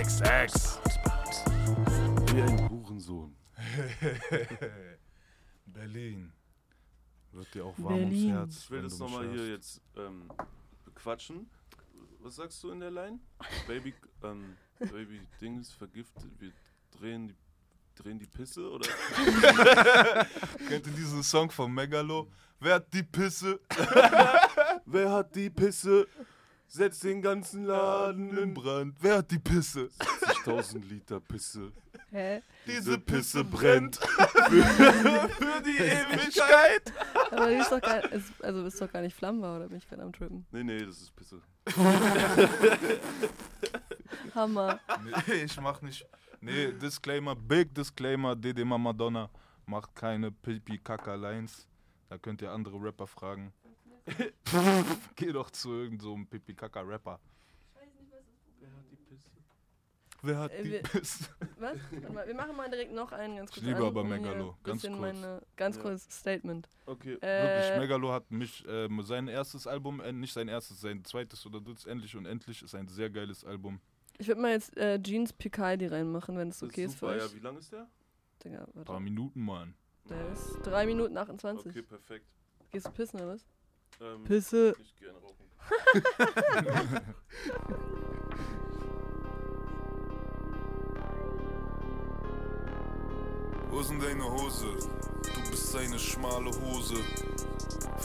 Sex. Wie ein Hurensohn. Berlin. Wird dir auch warm ums Herz. Ich will das nochmal hier jetzt bequatschen. Was sagst du in der Line? Baby Dings vergiftet, wir drehen die Pisse, oder? Kennt ihr diesen Song von Megalo? Wer hat die Pisse? Wer hat die Pisse? Setzt den ganzen Laden in Brand. Wer hat die Pisse? 60.000 Liter Pisse. Hä? Diese Pisse brennt. Für die Ewigkeit. Aber die ist doch ist doch gar nicht flammbar, oder bin ich gerade am Trippen? Nee, das ist Pisse. Hammer. Nee, ich mach nicht. Nee, Disclaimer, Big Disclaimer, DD Madonna macht keine Pipi-Kaka-Lines. Da könnt ihr andere Rapper fragen. Geh doch zu irgendeinem so Pipi-Kaka-Rapper. Wer hat die Pisse? Was? Warte mal, wir machen mal direkt noch einen ganz kurz. Ich liebe aber Megalo, ganz kurz. Ganz kurzes Statement. Okay. Wirklich, Megalo hat mich, sein erstes Album, nicht sein erstes, sein zweites oder drittes, Endlich und Endlich, ist ein sehr geiles Album. Ich würde mal jetzt Jeans Picaldi reinmachen, wenn es okay ist für euch. Ja, wie lang ist der? Digga, warte. 3 Minuten, Mann. Der ist 3 Minuten 28. Okay, perfekt. Gehst du pissen, oder was? Pisse. Ich gerne rauchen. Wo ist denn deine Hose? Du bist eine schmale Hose.